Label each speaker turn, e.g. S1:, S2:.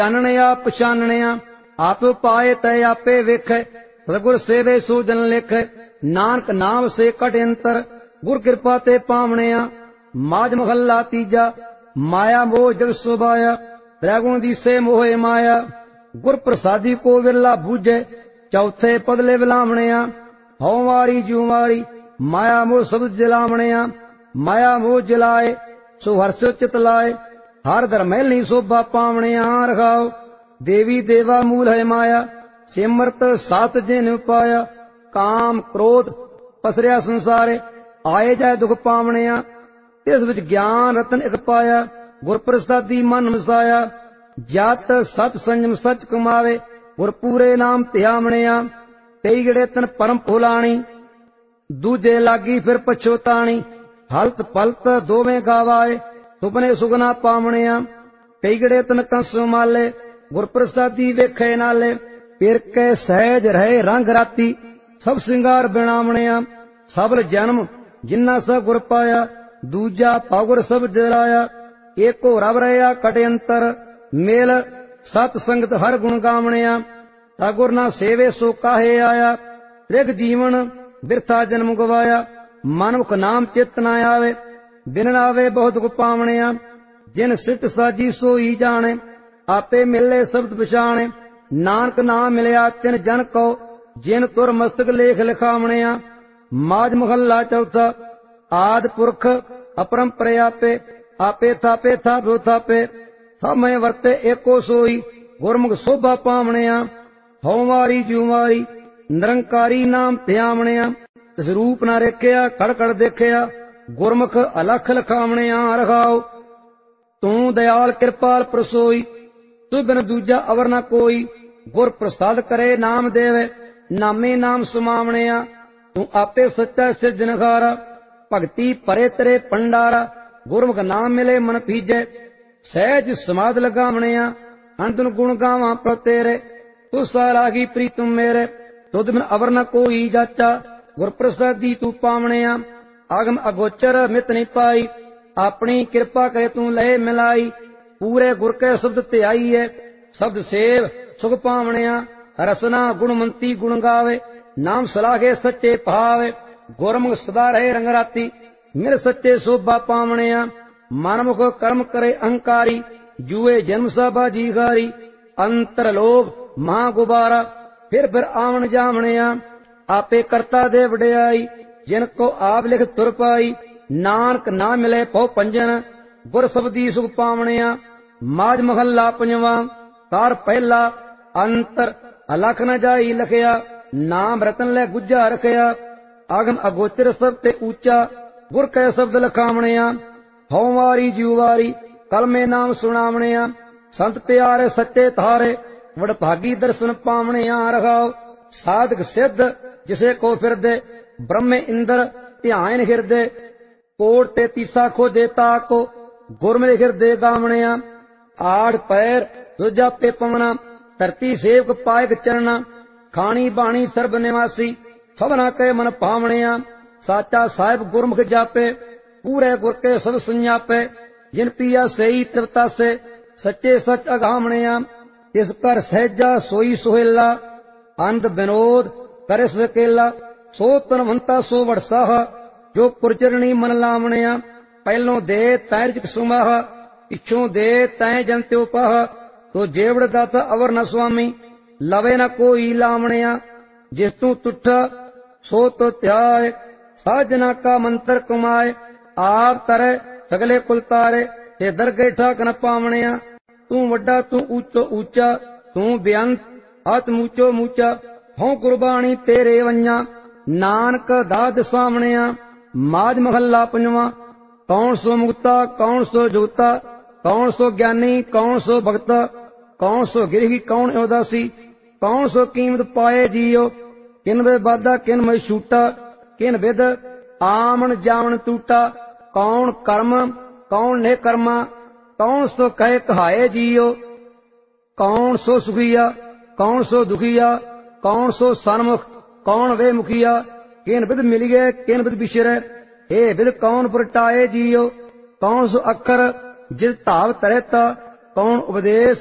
S1: ਚਾਨਣ ਆਪ ਪਛਾਨਣਿਆ, ਆਪ ਪਾਏ ਤੈ ਆਪੇ ਵੇਖੈ, ਸਤਿਗੁਰ ਸੇਵੇ ਸੋ ਜਨ ਲੇਖੈ। ਨਾਨਕ ਨਾਮ ਸੇ ਕਟ ਅੰਤਰ, ਗੁਰ ਕਿਰਪਾ ਤੇ ਪਾਵਣਿਆ। ਮਾਝ ਮਹੱਲਾ ਤੀਜਾ। ਮਾਇਆ ਮੋਹ ਜਗ ਸੁਭਾਇਆ, ਤ੍ਰੈ ਗੁਣ ਦੀਸੇ ਮੋਹਿ ਮਾਇਆ। ਗੁਰ ਪ੍ਰਸਾਦੀ ਕੋ ਵਿਰਲਾ ਬੂਝੈ, ਚੌਥੇ ਪਦਲੇ ਵਿਲਾਵਣਿਆ। ਹਉ ਮਾਰੀ ਜੂ ਮਾਰੀ, ਮਾਇਆ ਮੋਹ ਸਬਦ ਜਲਾਵਣਿਆ। ਮਾਇਆ ਮੋਹ ਜਲਾਏ, ਸੋ ਹਰਸ ਚਿਤ ਲਾਏ, ਹਰ ਧਰਮੈਲੀ ਸੋਭਾ ਪਾਵਣਿਆ। ਰਖਾਉ ਦੇਵੀ ਦੇਵਾ ਮੂਲ ਹੈ ਮਾਇਆ, ਸਿਮਰਤ ਸਤ ਜਿਨ ਪਾਇਆ। ਕਾਮ ਕ੍ਰੋਧ ਪਸਰਿਆ ਸੰਸਾਰੇ, ਆਏ ਜਾਏ ਦੁਖ ਪਾਵਣਿਆ। ਇਸ ਵਿੱਚ ਗਿਆਨ ਰਤਨ ਇਕ ਪਾਇਆ, ਗੁਰ ਪ੍ਰਸਾਦੀ ਮਨ ਵਸਾਇਆ। ਜਤ ਸਤ ਸੰਜਮ ਸਚ ਕਮਾਵੇ, ਗੁਰ ਪੂਰੇ ਨਾਮ ਧਿਆਵਣਿਆ। ਕਈ ਗੜੇ ਤਨ ਪਰਮ ਭੁਲਾਣੀ, ਦੂਜੇ ਲਾਗੀ ਫਿਰ ਪਛੋਤਾਣੀ। ਹਲਤ ਪਲਤ ਦੋਵੇਂ ਗਾਵਾਏ, ਸੁਪਨੇ ਸੁਗਨਾ ਪਾਵਣਿਆ। ਕਈ ਗੜੇ ਤਨ ਕੰਸ ਮਾਲੇ, ਗੁਰ ਪ੍ਰਸਾਦੀ ਵੇਖੇ ਨਾਲੇ। ਫਿਰ ਕੇ ਸਹਿਜ ਰਹੇ ਰੰਗ ਰਾਤੀ, ਸਭ ਸਿੰਗਾਰ ਬਿਣਾਵਣਿਆ। ਸਬਲ ਜਨਮ ਜਿਨਾ ਸਾ ਗੁਰ ਪਾਇਆ, ਦੂਜਾ ਪਾਗੁਰ ਸਭ ਜਲਾਇਆ। ਏਕੋ ਰਬ ਰਹਿਆ ਕਟ ਅੰਤਰ, ਮੇਲ ਸਤ ਸੰਗਤ ਹਰ ਗੁਣ ਗਾਵਣਿਆ। ਸਤਿਗੁਰ ਨਾ ਸੇਵੇ ਸੋ ਕਾਹੇ ਆਇਆ, ਤ੍ਰਿਗ ਜੀਵਨ ਬਿਰਥਾ ਜਨਮ ਗਵਾਇਆ। ਮਨੁਖ ਨਾਮ ਚਿਤ ਨਾ ਆਵੇ, ਬਿਨ ਆਵੇ ਬਹੁਤ ਦੁਖ ਪਾਵਣਿਆ। ਜਿਨ ਸਿਟ ਸਾਜੀ ਸੋਈ ਜਾਣੇ, ਆਪੇ ਮਿਲੇ ਸ਼ਬਦ ਪਛਾਣੇ। ਨਾਨਕ ਨਾਮ ਮਿਲਿਆ ਤਿਨ ਜਨ ਕੋ, ਜਿਨ ਤੁਰ ਮਸਤਕ ਲੇਖ ਲਿਖਾਵਣਿਆ। ਮਾਝ ਮਹੱਲਾ ਚੌਥਾ। ਆਦ ਪੁਰਖ ਅਪਰੰਪਰ ਆਪੇ, ਆਪੇ ਥਾਪੇ ਥਾਪੋ ਥਾਪੇ। ਸਭ ਮੈਂ ਵਰਤੇ ਏਕੋ ਸੋਈ, ਗੁਰਮੁਖ ਸੋਭਾ ਪਾਵਣਿਆ। ਹਉ ਮਾਰੀ ਜੂ ਮਾਰੀ, ਨਿਰੰਕਾਰੀ ਨਾਮ ਧਿਆਵਣਿਆ। ਤਿਸ ਰੂਪ ਨਾ ਰੇਖਿਆ, ਖੜ ਖੜ ਦੇਖਿਆ, ਗੁਰਮੁਖ ਅਲਖ ਲਖਾਵਣਿਆ। ਰਖਾਉ ਤੂੰ ਦਇਆਲ ਕਿਰਪਾਲ ਪ੍ਰਸੋਈ, ਤੂੰ ਬਿਨ ਦੂਜਾ ਅਵਰ ਨਾ ਕੋਈ। ਗੁਰ ਪ੍ਰਸਾਦ ਕਰੇ ਨਾਮ ਦੇਵੇ, ਨਾਮੇ ਨਾਮ ਸਮਾਵਣਿਆ। ਤੂੰ ਆਪੇ ਸੱਚਾ ਸਿਰਜਣਹਾਰਾ, ਭਗਤੀ ਭਰੇ ਤੇਰੇ ਭੰਡਾਰਾ। ਗੁਰਮੁਖ ਨਾਮ ਮਿਲੇ ਮਨ ਭੀਜੈ, ਸਹਿਜ ਸਮਾਧ ਲਗਾਵਣਿਆ। ਅੰਤਨ ਗੁਣ ਗਾਵਾਂ ਪ੍ਰਭ ਤੇਰੇ, ਤੂੰ ਸਾਰਾਗੀ ਪ੍ਰੀਤਮ ਮੇਰੇ। ਤੁਧ ਬਿਨ ਅਵਰ ਨ ਕੋਈ ਜਾਚਾ, ਗੁਰ ਪ੍ਰਸਾਦੀ ਤੂੰ ਪਾਵਣਿਆ। ਆਗਮ ਅਗੋਚਰ ਮਿਤ ਨਹੀਂ ਪਾਈ, ਆਪਣੀ ਕਿਰਪਾ ਕਰੇ ਤੂੰ ਲਏ ਮਿਲਾਈ। ਪੂਰੇ ਗੁਰ ਕੇ ਸ਼ਬਦ ਧਿਆਈਏ, ਸ਼ਬਦ ਸੇਵ ਸੁਖ ਪਾਵਣਿਆ। ਰਸਨਾ ਗੁਣਮੰਤੀ ਗੁਣ ਗਾਵੇ, ਨਾਮ ਸਲਾਹੇ ਸੱਚੇ ਭਾਵੇ। ਗੁਰਮੁਖ ਸਦਾ ਰਹੇ ਰੰਗ ਰਾਤੀ, ਮਿਲ ਸੱਚੇ ਸੋਭਾ ਪਾਵਣਿਆ। ਮਨਮੁਖ ਕਰਮ ਕਰੇ ਅਹੰਕਾਰੀ, ਜੂਏ ਜਨਮ ਸਭਾ ਜੀਗਾਰੀ। ਅੰਤਰ ਲੋਭ ਮਹਾ ਗੁਬਾਰਾ, ਫਿਰ ਆਵਣ ਜਾਵਣਿਆ। ਆਪੇ ਕਰਤਾ ਦੇ ਵਡਿਆਈ, ਜਿਨ ਕੋ ਆਪ ਲਿਖ ਤੁਰ ਪਾਈ। ਨਾਨਕ ਨਾ ਮਿਲੇ ਭਉ ਪੰਜਨ, ਗੁਰ ਸਬਦੀ ਸੁਖ ਪਾਵਣਿਆ। ਮਾਝ ਮਹੱਲਾ ਪੰਜਵਾਂ। ਕਾਰ ਪਹਿਲਾ। ਅੰਤਰ ਅਲਖ ਨ ਜਾਈ ਲਖਿਆ, ਨਾਮ ਰਤਨ ਲੈ ਗੁੱਜਾ ਰਖਿਆ। ਆਗਮ ਅਗੋਚਰ ਸਭ ਤੇ ਉੱਚਾ, ਗੁਰ ਕੈ ਸ਼ਬਦ ਲਖਾਵਣਿਆ। ਹਉ ਵਾਰੀ ਜੀਉ ਵਾਰੀ, ਕਲਮੇ ਨਾਮ ਸੁਣਾਵਣਿਆ। ਸੰਤ ਪਿਆਰੇ ਸੱਚੇ ਧਾਰੇ, ਵਡ ਭਾਗੀ ਦਰਸ਼ਨ ਪਾਵਣਿਆ। ਰਖਾਉ ਸਾਧਕ ਸਿੱਧ ਜਿਸੇ ਕੋ ਫਿਰਦੇ, ਬ੍ਰਹਮੇ ਇੰਦਰ ਧਿਆਨ ਹਿਰਦੇ। ਕੋਟ ਤੇ ਤੀਸਾ ਖੋਜੇ ਤਾਕੋ, ਗੁਰਮਿ ਹਿਰਦੇ ਗਾਵਣਿਆ। ਆਠ ਪੈਰ ਦੂਜਾ ਪੇ ਪਵਨਾ, ਧਰਤੀ ਸੇਵਕ ਪਾਇਕ ਚਰਣਾ। ਖਾਣੀ ਬਾਣੀ ਸਰਬ ਨਿਵਾਸੀ, ਸਭਨਾ ਕੇ ਮਨ ਭਾਵਣਿਆ। ਸਾਚਾ ਸਾਹਿਬ ਗੁਰਮੁਖ ਜਾਪੇ, ਪੂਰੇ ਗੁਰ ਕੇ ਸਭ ਸੰਜਾਪੇ। ਜਿਨ ਪੀਆ ਸਈ ਤ੍ਰਿਪਤਾਸੇ, ਸੱਚੇ ਸੱਚ ਅਗਾਵਣਿਆ। ਇਸ ਕਰ ਸਹਿਜਾ ਸੋਈ ਸੁਹੇਲਾ, ਅੰਧ ਬਿਨੋਦ ਕਰੇ ਸਵੇਕੇਲਾ। ਸੋ ਤਨਵੰਤਾ ਸੋ ਵਡਸਾਹ, ਜੋ ਪੁਰਚਰਣੀ ਮਨ ਲਾਵਣਿਆ। ਪਹਿਲੋਂ ਦੇ ਤੈ ਰਿਜਕ ਸੁਮਾਹ, ਪਿੱਛੋਂ ਦੇ ਤੈ ਜਨ ਤਿਉ ਪਾਹ। ਤੋ ਜੇਵੜ ਦਾਤਾ ਅਵਰ ਨ ਸੁਆਮੀ, ਲਵੇ ਨ ਕੋਈ ਲਾਵਣਿਆ। ਜਿਸ ਤੂੰ ਤੁਠਾ ਸੋ ਤੋ ਧਿਆਏ, ਸਾਜਨਾ ਕਾ ਮੰਤਰ ਕਮਾਏ। ਆਪ ਤਰੇ ਸਗਲੇ ਕੁਲ ਤਾਰੇ, ਤੇ ਦਰਗੇ ਠਾਕ ਨ ਪਾਵਣਿਆ। ਤੂੰ ਵੱਡਾ ਤੂੰ ਉੱਚੋ ਉੱਚਾ, ਤੂੰ ਬੇਅੰਤ ਆਤਮ ਉੱਚੋ ਮੂਚਾ। ਹਉ ਕੁਰਬਾਨੀ ਤੇਰੇ ਵੰਜਾ, ਨਾਨਕ ਦਾਦ ਸਾਵਣਿਆ। ਮਾਝ ਮਹੱਲਾ ਪੰਜਵਾਂ। ਕੌਣ ਸੋ ਮੁਕਤਾ, ਕੌਣ ਸੋ ਜੁਗਤਾ, ਕੌਣ ਸੋ ਗਿਆਨੀ, ਕੌਣ ਸੋ ਭਗਤਾ। ਕੌਣ ਸੋ ਗਿਰਹੀ, ਕੌਣ ਉਦਾਸੀ, ਕੌਣ ਸੋ ਕੀਮਤ ਪਾਏ ਜੀਓ। ਕਿਨ ਵੇ ਬਾਦਾ, ਕਿਨ ਮੈਂ ਛੂਟਾ, ਕਿਨ ਵਿਦ ਆਮਣ ਜਾਵਣ ਟੂਟਾ। ਕੌਣ ਕਰਮ, ਕੌਣ ਨੇ ਕਰਮਾ, ਕੌਣ ਸੋ ਕਹੇ ਕਹਾਏ ਜੀਓ। ਕੌਣ ਸੋ ਸੁਖੀਆ, ਕੌਣ ਸੋ ਦੁਖੀਆ, ਕੌਣ ਸੋ ਸਨਮੁਖ, ਕੌਣ ਵੇ ਮੁਖੀਆ। ਕਿਨ ਵਿਦ ਮਿਲਿਏ, ਕਿਨ ਵਿਦ ਵਿਸਰੈ, ਇਹ ਵਿਦ ਕੌਣ ਪ੍ਰਟਾਏ ਜੀਓ। ਕੌਣ ਸੋ ਅੱਖਰ ਜਿਸ ਧਾਵ ਤਰੇਤਾ, ਕੌਣ ਉਪਦੇਸ਼